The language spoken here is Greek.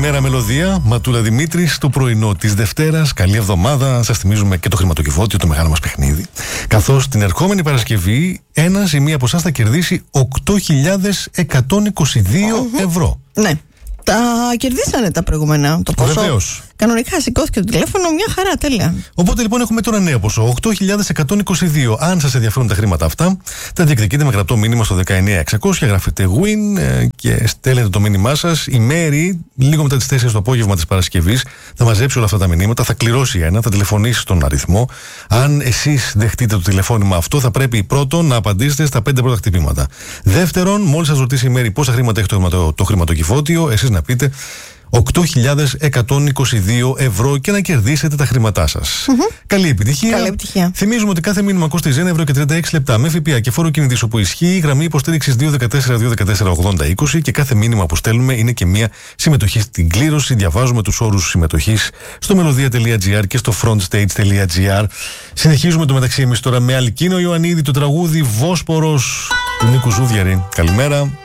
Καλημέρα Μελωδία, Ματούλα Δημήτρης, το πρωινό της Δευτέρας. Καλή εβδομάδα. Σας θυμίζουμε και το χρηματοκιβώτιο, το μεγάλο μας παιχνίδι. Καθώς την ερχόμενη Παρασκευή ένας ή μία από εσάς θα κερδίσει 8.122 ευρώ. Ναι. Τα κερδίσανε τα προηγούμενα. Το ποσό. Βεβαίως. Κανονικά σηκώθηκε το τηλέφωνο, μια χαρά, τέλεια. Οπότε λοιπόν έχουμε τώρα νέο ποσό, 8.122. Αν σας ενδιαφέρουν τα χρήματα αυτά, τα διεκδικείτε με γραπτό μήνυμα στο 19600, γράφετε win και στέλνετε το μήνυμά σας. Η Μέρη, λίγο μετά τις 4 το απόγευμα της Παρασκευής, θα μαζέψει όλα αυτά τα μηνύματα, θα κληρώσει ένα, θα τηλεφωνήσει στον αριθμό. Αν εσείς δεχτείτε το τηλεφώνημα αυτό, θα πρέπει πρώτον να απαντήσετε στα 5 πρώτα χτυπήματα. Δεύτερον, μόλις σας ρωτήσει η Μέρη πόσα χρήματα έχει το χρηματοκιβώτιο, εσείς να πείτε 8.122 ευρώ και να κερδίσετε τα χρήματά σας. Καλή επιτυχία. Καλή επιτυχία. Θυμίζουμε ότι κάθε μήνυμα κοστίζει 1 ευρώ και 36 λεπτά με ΦΠΑ και φόρο κινητής όπου ισχύει. Η γραμμή υποστήριξης 214-214-80-20 και κάθε μήνυμα που στέλνουμε είναι και μια συμμετοχή στην κλήρωση. Διαβάζουμε τους όρους συμμετοχής στο melodia.gr και στο frontstage.gr. Συνεχίζουμε το μεταξύ εμείς τώρα με Αλκίνο Ιωαννίδη, το τραγούδι Βόσπορος του Νίκου Ζούδιαρη. Καλημέρα.